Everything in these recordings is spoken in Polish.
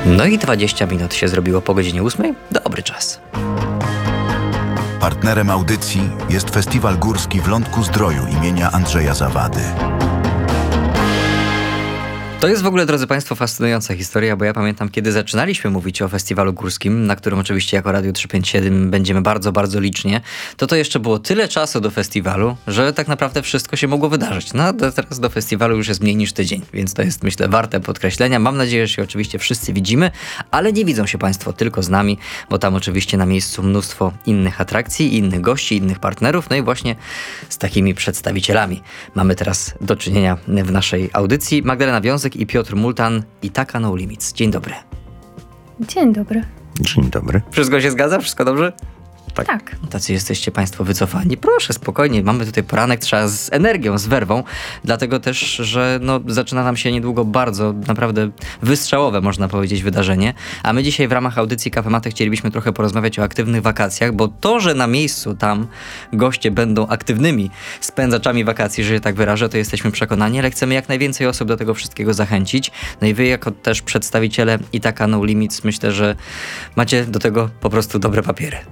No i 20 minut się zrobiło po godzinie 8. Dobry czas. Partnerem audycji jest Festiwal Górski w Lądku-Zdroju imienia Andrzeja Zawady. To jest w ogóle, drodzy Państwo, fascynująca historia, bo ja pamiętam, kiedy zaczynaliśmy mówić o Festiwalu Górskim, na którym oczywiście jako Radio 357 będziemy bardzo, bardzo licznie, to jeszcze było tyle czasu do festiwalu, że tak naprawdę wszystko się mogło wydarzyć. No a teraz do festiwalu już jest mniej niż tydzień, więc to jest, myślę, warte podkreślenia. Mam nadzieję, że się oczywiście wszyscy widzimy, ale nie widzą się Państwo tylko z nami, bo tam oczywiście na miejscu mnóstwo innych atrakcji, innych gości, innych partnerów, no i właśnie z takimi przedstawicielami mamy teraz do czynienia w naszej audycji. Magdalena Wiązek i Piotr Multan, Ithaca No Limits. Dzień dobry. Dzień dobry. Dzień dobry. Wszystko się zgadza? Wszystko dobrze? Tak. Tacy jesteście Państwo wycofani. Proszę, spokojnie, mamy tutaj poranek, trzeba z energią, z werwą, dlatego też, że zaczyna nam się niedługo bardzo, naprawdę wystrzałowe, można powiedzieć, wydarzenie, a my dzisiaj w ramach audycji Kafe Mate chcielibyśmy trochę porozmawiać o aktywnych wakacjach, bo to, że na miejscu tam goście będą aktywnymi spędzaczami wakacji, że się tak wyrażę, to jesteśmy przekonani, ale chcemy jak najwięcej osób do tego wszystkiego zachęcić. No i wy jako też przedstawiciele Ithaca No Limits, myślę, że macie do tego po prostu dobre papiery.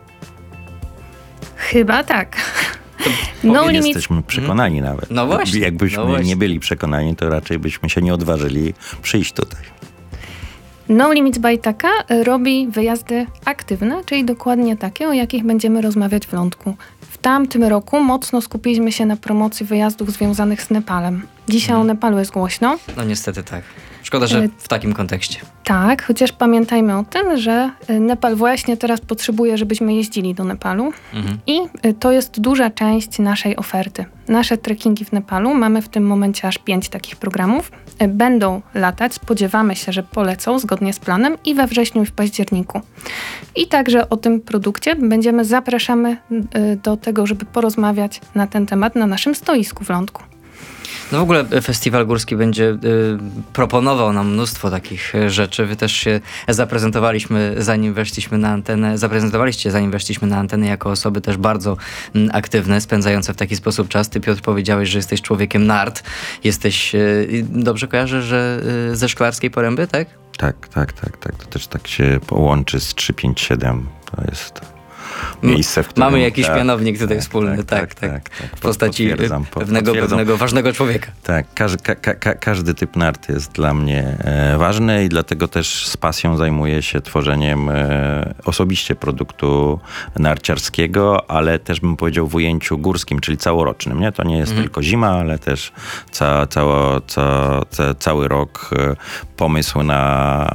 Chyba tak. No Limits. Jesteśmy przekonani nawet. No właśnie. Jakbyśmy nie byli przekonani, to raczej byśmy się nie odważyli przyjść tutaj. No Limits by Ithaca robi wyjazdy aktywne, czyli dokładnie takie, o jakich będziemy rozmawiać w Lądku. W tamtym roku mocno skupiliśmy się na promocji wyjazdów związanych z Nepalem. Dzisiaj o Nepalu jest głośno. No niestety tak. Szkoda, że w takim kontekście. Tak, chociaż pamiętajmy o tym, że Nepal właśnie teraz potrzebuje, żebyśmy jeździli do Nepalu i to jest duża część naszej oferty. Nasze trekkingi w Nepalu, mamy w tym momencie aż 5 takich programów. Będą latać, spodziewamy się, że polecą zgodnie z planem i we wrześniu i w październiku. I także o tym produkcie zapraszamy do tego, żeby porozmawiać na ten temat na naszym stoisku w Lądku. No w ogóle Festiwal Górski będzie proponował nam mnóstwo takich rzeczy. Wy też się zaprezentowaliście, zanim weszliśmy na antenę jako osoby też bardzo aktywne, spędzające w taki sposób czas. Ty, Piotr, powiedziałeś, że jesteś człowiekiem nart. Jesteś, dobrze kojarzę, że ze Szklarskiej Poręby, tak? Tak. To też tak się połączy z 357. To jest miejsce, w którym... Mamy jakiś mianownik tutaj wspólny, tak. W postaci pewnego ważnego człowieka. Tak, każdy typ nart jest dla mnie ważny i dlatego też z pasją zajmuję się tworzeniem osobiście produktu narciarskiego, ale też bym powiedział w ujęciu górskim, czyli całorocznym. Nie? To nie jest tylko zima, ale też cały rok pomysł na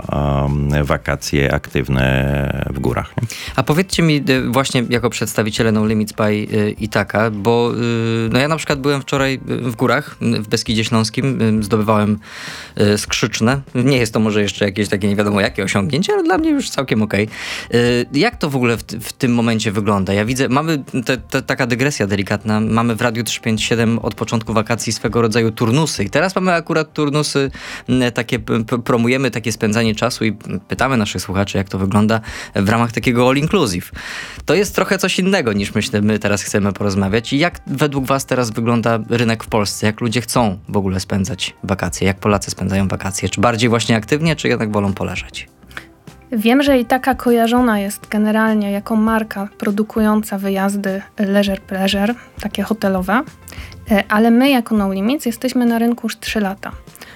wakacje aktywne w górach. Nie? A powiedzcie mi właśnie jako przedstawiciele No Limits by Ithaca, bo ja na przykład byłem wczoraj w górach, w Beskidzie Śląskim, zdobywałem skrzyczne. Nie jest to może jeszcze jakieś takie nie wiadomo jakie osiągnięcie, ale dla mnie już całkiem okej. Jak to w ogóle w tym momencie wygląda? Ja widzę, mamy taka dygresja delikatna, mamy w Radiu 357 od początku wakacji swego rodzaju turnusy i teraz mamy akurat turnusy takie, promujemy takie spędzanie czasu i pytamy naszych słuchaczy, jak to wygląda w ramach takiego all inclusive. To jest trochę coś innego niż my teraz chcemy porozmawiać. I jak według was teraz wygląda rynek w Polsce? Jak ludzie chcą w ogóle spędzać wakacje? Jak Polacy spędzają wakacje? Czy bardziej właśnie aktywnie, czy jednak wolą poleżeć? Wiem, że Ithaca kojarzona jest generalnie jako marka produkująca wyjazdy leisure-pleasure, takie hotelowe, ale my jako No Limits jesteśmy na rynku już 3 lata.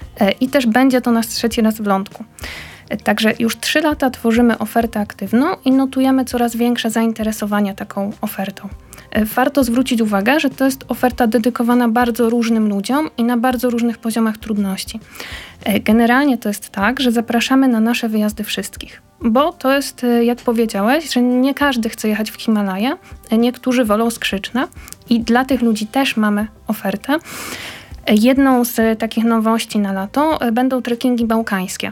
I też będzie to nasz 3. raz w Lądku. Także już 3 lata tworzymy ofertę aktywną i notujemy coraz większe zainteresowanie taką ofertą. Warto zwrócić uwagę, że to jest oferta dedykowana bardzo różnym ludziom i na bardzo różnych poziomach trudności. Generalnie to jest tak, że zapraszamy na nasze wyjazdy wszystkich, bo to jest, jak powiedziałeś, że nie każdy chce jechać w Himalaje, niektórzy wolą skrzyczne i dla tych ludzi też mamy ofertę. Jedną z takich nowości na lato będą trekkingi bałkańskie.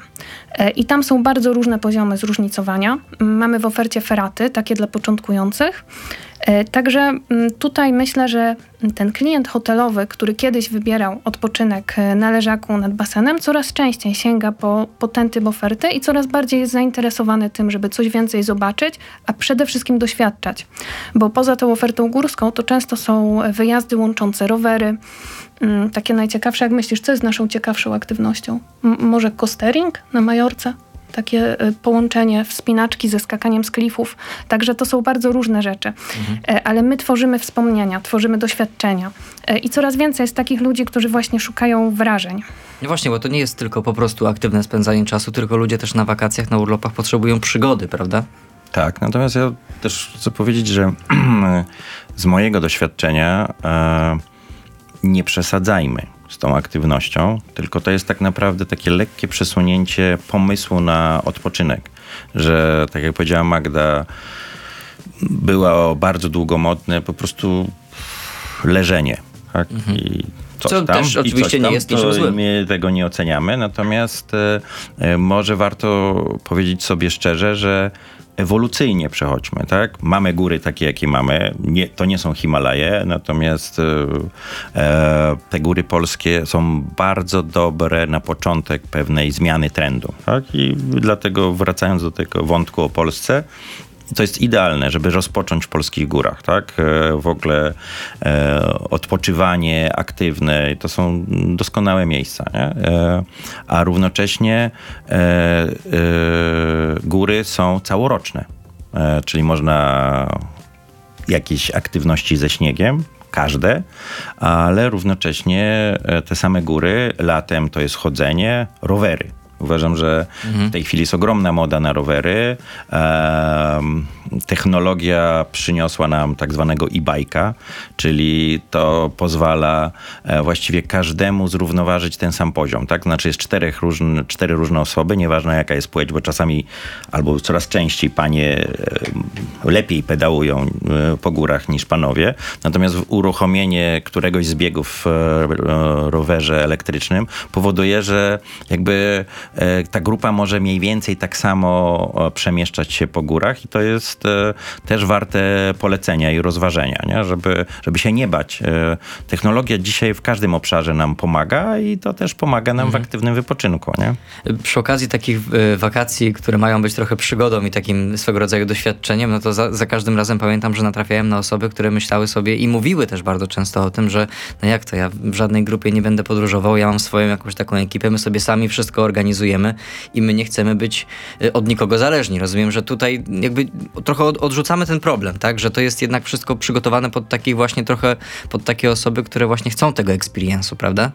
I tam są bardzo różne poziomy zróżnicowania. Mamy w ofercie feraty, takie dla początkujących. Także tutaj myślę, że ten klient hotelowy, który kiedyś wybierał odpoczynek na leżaku nad basenem, coraz częściej sięga po ten typ oferty i coraz bardziej jest zainteresowany tym, żeby coś więcej zobaczyć, a przede wszystkim doświadczać. Bo poza tą ofertą górską to często są wyjazdy łączące rowery. Takie najciekawsze, jak myślisz, co jest naszą ciekawszą aktywnością? Może coastering na Majorce? takie połączenie wspinaczki ze skakaniem z klifów. Także to są bardzo różne rzeczy. Ale my tworzymy wspomnienia, tworzymy doświadczenia. I coraz więcej jest takich ludzi, którzy właśnie szukają wrażeń. No właśnie, bo to nie jest tylko po prostu aktywne spędzanie czasu, tylko ludzie też na wakacjach, na urlopach potrzebują przygody, prawda? Tak, natomiast ja też chcę powiedzieć, że z mojego doświadczenia nie przesadzajmy z tą aktywnością, tylko to jest tak naprawdę takie lekkie przesunięcie pomysłu na odpoczynek. Że tak jak powiedziała Magda, było bardzo długo modne po prostu leżenie. Tak? I Co też oczywiście nie jest niczym złym. My tego nie oceniamy, natomiast może warto powiedzieć sobie szczerze, że ewolucyjnie przechodźmy, tak? Mamy góry takie, jakie mamy. To nie są Himalaje, natomiast te góry polskie są bardzo dobre na początek pewnej zmiany trendu, tak? I dlatego wracając do tego wątku o Polsce, to jest idealne, żeby rozpocząć w polskich górach, tak? W ogóle odpoczywanie aktywne, to są doskonałe miejsca, nie? A równocześnie góry są całoroczne, czyli można jakieś aktywności ze śniegiem, każde, ale równocześnie te same góry, latem to jest chodzenie, rowery. Uważam, że w tej chwili jest ogromna moda na rowery. Technologia przyniosła nam tak zwanego e-bike'a, czyli to pozwala właściwie każdemu zrównoważyć ten sam poziom. Tak? Znaczy jest cztery różne osoby, nieważne jaka jest płeć, bo czasami albo coraz częściej panie lepiej pedałują po górach niż panowie. Natomiast uruchomienie któregoś z biegów w rowerze elektrycznym powoduje, że jakby ta grupa może mniej więcej tak samo przemieszczać się po górach i to jest też warte polecenia i rozważenia, nie? Żeby się nie bać. Technologia dzisiaj w każdym obszarze nam pomaga i to też pomaga nam w aktywnym wypoczynku. Nie? Przy okazji takich wakacji, które mają być trochę przygodą i takim swego rodzaju doświadczeniem, no to za każdym razem pamiętam, że natrafiałem na osoby, które myślały sobie i mówiły też bardzo często o tym, że no jak to, ja w żadnej grupie nie będę podróżował, ja mam swoją jakąś taką ekipę, my sobie sami wszystko organizujemy i my nie chcemy być od nikogo zależni. Rozumiem, że tutaj jakby trochę odrzucamy ten problem, tak? Że to jest jednak wszystko przygotowane pod takich właśnie trochę, pod takie osoby, które właśnie chcą tego experience'u, prawda?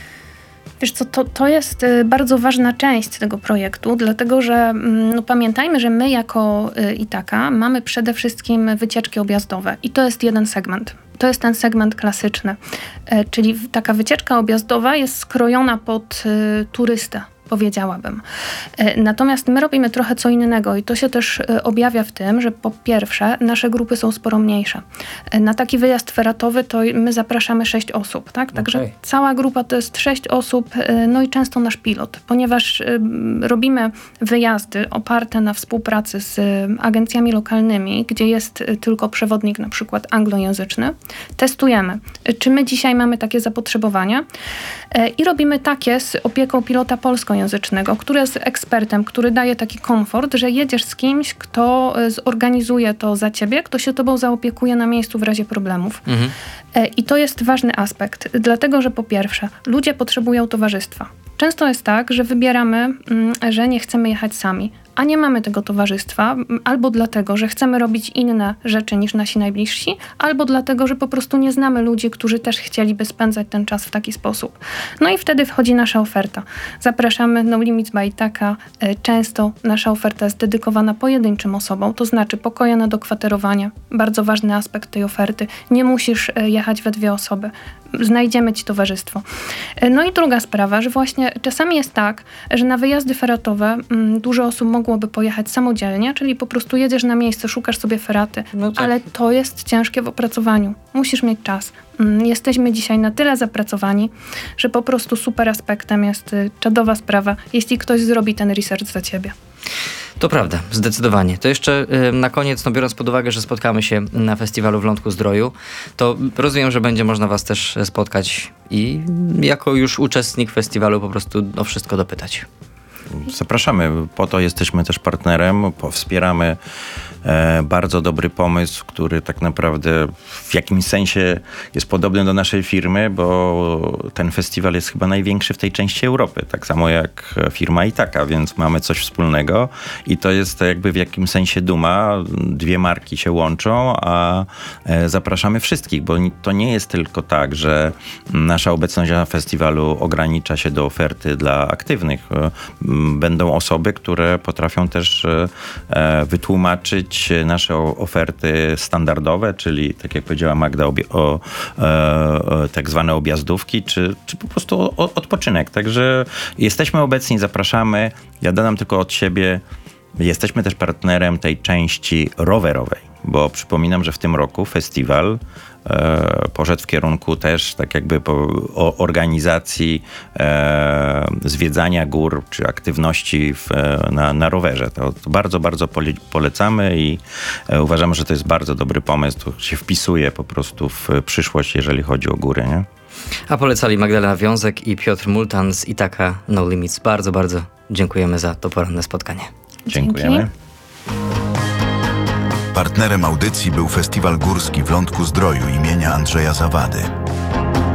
Wiesz co, to jest bardzo ważna część tego projektu, dlatego że pamiętajmy, że my jako Itaka mamy przede wszystkim wycieczki objazdowe i to jest jeden segment. To jest ten segment klasyczny, czyli taka wycieczka objazdowa jest skrojona pod turystę, powiedziałabym. Natomiast my robimy trochę co innego i to się też objawia w tym, że po pierwsze nasze grupy są sporo mniejsze. Na taki wyjazd feratowy to my zapraszamy 6 osób, tak? Także cała grupa to jest 6 osób, no i często nasz pilot, ponieważ robimy wyjazdy oparte na współpracy z agencjami lokalnymi, gdzie jest tylko przewodnik na przykład anglojęzyczny. Testujemy, czy my dzisiaj mamy takie zapotrzebowanie i robimy takie z opieką pilota polskojęzycznego, który jest ekspertem, który daje taki komfort, że jedziesz z kimś, kto zorganizuje to za ciebie, kto się tobą zaopiekuje na miejscu w razie problemów. I to jest ważny aspekt, dlatego że po pierwsze, ludzie potrzebują towarzystwa. Często jest tak, że wybieramy, że nie chcemy jechać sami, a nie mamy tego towarzystwa, albo dlatego, że chcemy robić inne rzeczy niż nasi najbliżsi, albo dlatego, że po prostu nie znamy ludzi, którzy też chcieliby spędzać ten czas w taki sposób. No i wtedy wchodzi nasza oferta. Zapraszamy No Limits by Itaka. Często nasza oferta jest dedykowana pojedynczym osobom, to znaczy pokoje na dokwaterowanie. Bardzo ważny aspekt tej oferty. Nie musisz jechać we 2 osoby. Znajdziemy ci towarzystwo. No i druga sprawa, że właśnie czasami jest tak, że na wyjazdy feratowe dużo osób mogłoby pojechać samodzielnie, czyli po prostu jedziesz na miejsce, szukasz sobie feraty, no tak. Ale to jest ciężkie w opracowaniu. Musisz mieć czas. Jesteśmy dzisiaj na tyle zapracowani, że po prostu super aspektem jest czadowa sprawa, jeśli ktoś zrobi ten research za ciebie. To prawda, zdecydowanie. To jeszcze na koniec, no biorąc pod uwagę, że spotkamy się na festiwalu w Lądku-Zdroju, to rozumiem, że będzie można was też spotkać i jako już uczestnik festiwalu po prostu o wszystko dopytać. Zapraszamy, po to jesteśmy też partnerem, wspieramy bardzo dobry pomysł, który tak naprawdę w jakimś sensie jest podobny do naszej firmy, bo ten festiwal jest chyba największy w tej części Europy, tak samo jak firma Itaka, więc mamy coś wspólnego i to jest jakby w jakimś sensie duma. Dwie marki się łączą, a zapraszamy wszystkich, bo to nie jest tylko tak, że nasza obecność na festiwalu ogranicza się do oferty dla aktywnych. Będą osoby, które potrafią też wytłumaczyć nasze oferty standardowe, czyli tak jak powiedziała Magda, tak zwane objazdówki, czy po prostu odpoczynek. Także jesteśmy obecni, zapraszamy. Ja dodam tylko od siebie, jesteśmy też partnerem tej części rowerowej, bo przypominam, że w tym roku festiwal poszedł w kierunku też tak jakby organizacji zwiedzania gór czy aktywności na rowerze. To bardzo, bardzo polecamy i uważamy, że to jest bardzo dobry pomysł. To się wpisuje po prostu w przyszłość, jeżeli chodzi o góry, nie? A polecali Magdalena Wiązek i Piotr Multan z Itaka No Limits. Bardzo, bardzo dziękujemy za to poranne spotkanie. Dziękujemy. Partnerem audycji był Festiwal Górski w Lądku Zdroju imienia Andrzeja Zawady.